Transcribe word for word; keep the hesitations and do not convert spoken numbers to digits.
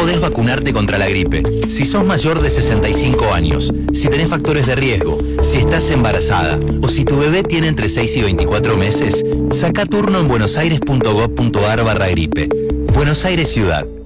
podés vacunarte contra la gripe. Si sos mayor de sesenta y cinco años, si tenés factores de riesgo, si estás embarazada o si tu bebé tiene entre seis y veinticuatro meses, saca turno en buenosaires punto gov punto ar barra gripe. Buenos Aires Ciudad.